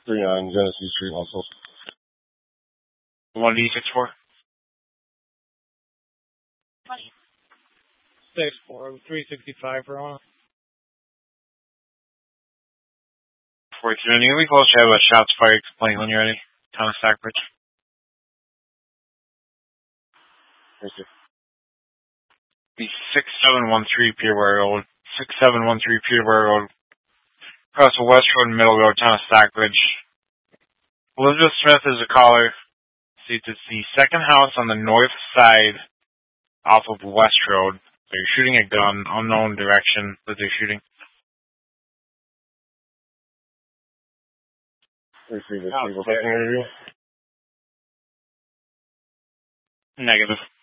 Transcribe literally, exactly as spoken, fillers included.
three nine Genesee Street, also. What D six four? Six four three sixty five for one. Forty-three. You we close to have a shots fired complaint when you're ready. Town of Stockbridge. Thank you. Be six seven one three Peterborough Road. Six seven one three Peterborough Road. Across the West Road and Middle Road, Town of Stockbridge. Elizabeth Smith is a caller. See, it's the second house on the north side off of West Road. They're shooting a gun, unknown direction that they're shooting. Receive a single interview. Negative.